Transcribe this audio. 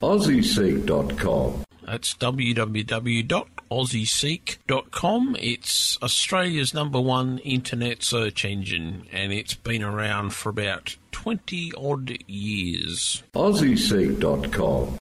AussieSeek.com. That's www.aussieseek.com. It's Australia's #1 internet search engine, and it's been around for about 20-odd years. AussieSeek.com.